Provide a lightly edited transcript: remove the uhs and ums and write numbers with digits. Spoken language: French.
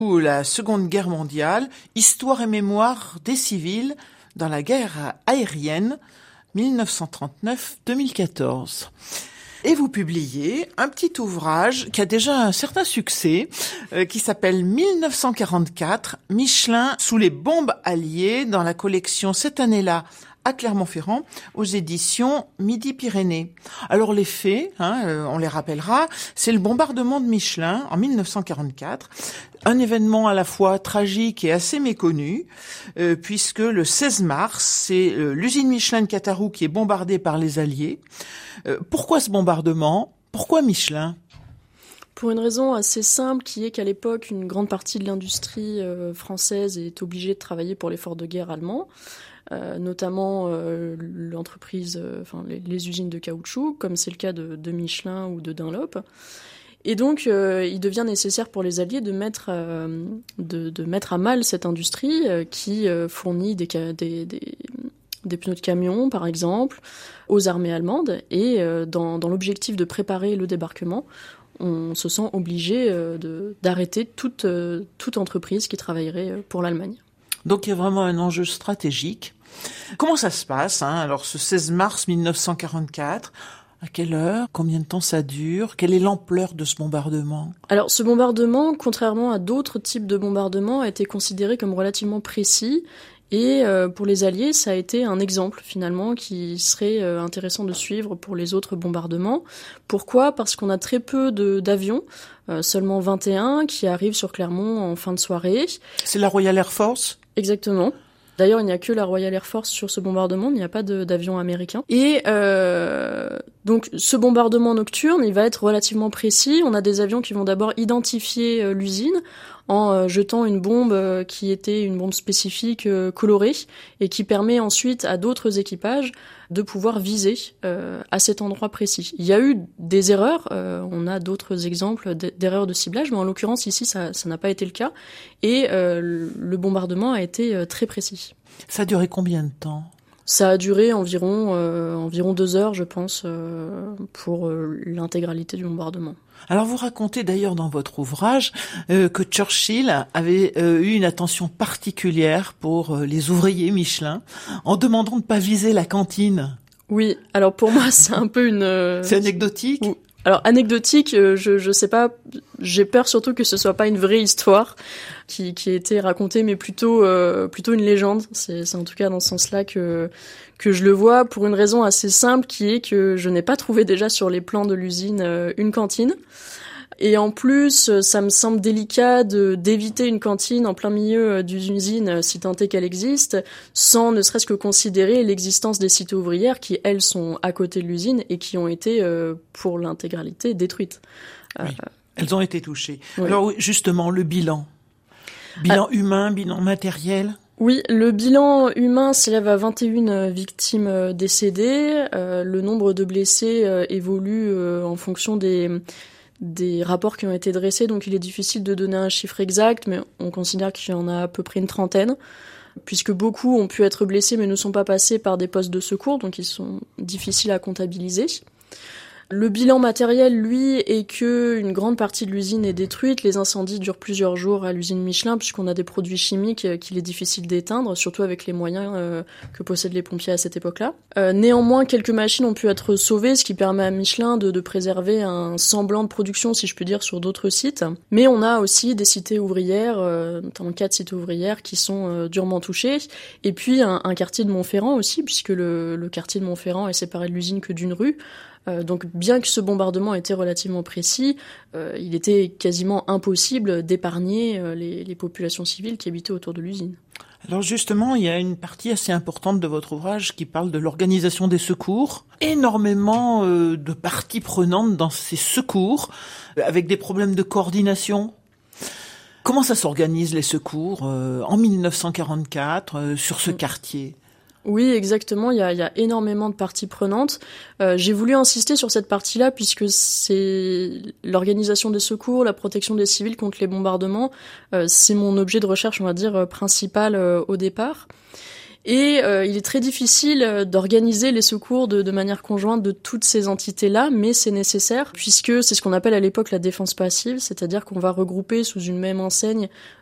ou la Seconde Guerre mondiale, Histoire et mémoire des civils dans la guerre aérienne 1939-2014. Et vous publiez un petit ouvrage qui a déjà un certain succès, qui s'appelle 1944, Michelin sous les bombes alliées, dans la collection cette année-là à Clermont-Ferrand, aux éditions Midi-Pyrénées. Alors les faits, on les rappellera, c'est le bombardement de Michelin en 1944, un événement à la fois tragique et assez méconnu, puisque le 16 mars, c'est l'usine Michelin de Catarou qui est bombardée par les Alliés. Pourquoi ce bombardement ? Pourquoi Michelin ? Pour une raison assez simple, qui est qu'à l'époque, une grande partie de l'industrie française est obligée de travailler pour l'effort de guerre allemand, notamment l'entreprise, les usines de caoutchouc, comme c'est le cas de Michelin ou de Dunlop. Et donc, il devient nécessaire pour les Alliés de mettre à mal cette industrie qui fournit des pneus de camion, par exemple, aux armées allemandes. Et dans l'objectif de préparer le débarquement, on se sent obligé d'arrêter toute entreprise qui travaillerait pour l'Allemagne. Donc il y a vraiment un enjeu stratégique. Comment ça se passe, Alors ce 16 mars 1944, à quelle heure ? Combien de temps ça dure ? Quelle est l'ampleur de ce bombardement ? Alors ce bombardement, contrairement à d'autres types de bombardements, a été considéré comme relativement précis. Et pour les Alliés, ça a été un exemple finalement qui serait intéressant de suivre pour les autres bombardements. Pourquoi ? Parce qu'on a très peu d'avions, seulement 21 qui arrivent sur Clermont en fin de soirée. C'est la Royal Air Force ? Exactement. D'ailleurs, il n'y a que la Royal Air Force sur ce bombardement, il n'y a pas d'avion américain. Et donc, ce bombardement nocturne, il va être relativement précis. On a des avions qui vont d'abord identifier l'usine en jetant une bombe qui était une bombe spécifique colorée et qui permet ensuite à d'autres équipages de pouvoir viser à cet endroit précis. Il y a eu des erreurs, on a d'autres exemples d'erreurs de ciblage, mais en l'occurrence ici ça n'a pas été le cas et le bombardement a été très précis. Ça a duré combien de temps ? Ça a duré environ 2 heures, je pense, pour l'intégralité du bombardement. Alors vous racontez d'ailleurs dans votre ouvrage que Churchill avait eu une attention particulière pour les ouvriers Michelin en demandant de ne pas viser la cantine. Oui, alors pour moi c'est un peu une... C'est anecdotique ? Alors anecdotique, je sais pas, j'ai peur surtout que ce soit pas une vraie histoire qui a été racontée, mais plutôt une légende. C'est en tout cas dans ce sens-là que je le vois, pour une raison assez simple, qui est que je n'ai pas trouvé déjà sur les plans de l'usine une cantine. Et en plus, ça me semble délicat d'éviter une cantine en plein milieu d'une usine, si tant est qu'elle existe, sans ne serait-ce que considérer l'existence des cités ouvrières qui, elles, sont à côté de l'usine et qui ont été, pour l'intégralité, détruites. Oui, elles ont été touchées. Oui. Alors, justement, le bilan. Bilan humain, bilan matériel. Oui, le bilan humain s'élève à 21 victimes décédées. Le nombre de blessés évolue en fonction des rapports qui ont été dressés, donc il est difficile de donner un chiffre exact, mais on considère qu'il y en a à peu près une trentaine, puisque beaucoup ont pu être blessés mais ne sont pas passés par des postes de secours, donc ils sont difficiles à comptabiliser. Le bilan matériel, lui, est que une grande partie de l'usine est détruite. Les incendies durent plusieurs jours à l'usine Michelin, puisqu'on a des produits chimiques qu'il est difficile d'éteindre, surtout avec les moyens que possèdent les pompiers à cette époque-là. Néanmoins, quelques machines ont pu être sauvées, ce qui permet à Michelin de préserver un semblant de production, si je puis dire, sur d'autres sites. Mais on a aussi des cités ouvrières, notamment 4 cités ouvrières, qui sont durement touchées. Et puis un quartier de Montferrand aussi, puisque le quartier de Montferrand est séparé de l'usine que d'une rue. Donc bien que ce bombardement était relativement précis, il était quasiment impossible d'épargner les populations civiles qui habitaient autour de l'usine. Alors justement, il y a une partie assez importante de votre ouvrage qui parle de l'organisation des secours. Énormément de parties prenantes dans ces secours, avec des problèmes de coordination. Comment ça s'organise les secours en 1944 sur ce quartier ? Oui, exactement. Il y a énormément de parties prenantes. J'ai voulu insister sur cette partie-là puisque c'est l'organisation des secours, la protection des civils contre les bombardements. C'est mon objet de recherche, on va dire, principal au départ. Et il est très difficile d'organiser les secours de manière conjointe de toutes ces entités-là, mais c'est nécessaire puisque c'est ce qu'on appelle à l'époque la défense passive, c'est-à-dire qu'on va regrouper sous une même enseigne